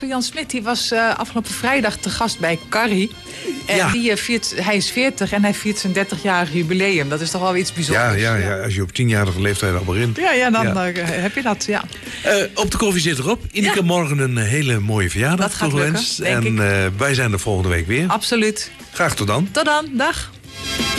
Jan Smit die was afgelopen vrijdag te gast bij Carrie. En hij is 40 en hij viert zijn 30-jarig jubileum. Dat is toch wel iets bijzonders. Ja, als je op 10-jarige leeftijd al begint. Dan heb je dat, ja. Op de koffie zit erop. Ineke, morgen een hele mooie verjaardag. Dat gaat lukken, denk ik. En wij zijn er volgende week weer. Absoluut. Graag tot dan. Tot dan, dag.